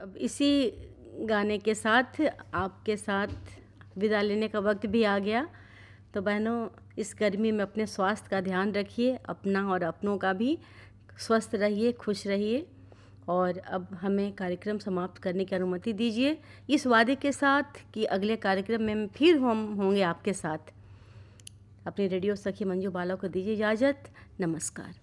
अब इसी गाने के साथ आपके साथ विदा लेने का वक्त भी आ गया। तो बहनों, इस गर्मी में अपने स्वास्थ्य का ध्यान रखिए, अपना और अपनों का भी। स्वस्थ रहिए, खुश रहिए। और अब हमें कार्यक्रम समाप्त करने की अनुमति दीजिए, इस वादे के साथ कि अगले कार्यक्रम में फिर हम होंगे आपके साथ। अपनी रेडियो सखी मंजू बाला को दीजिए इजाज़त। नमस्कार।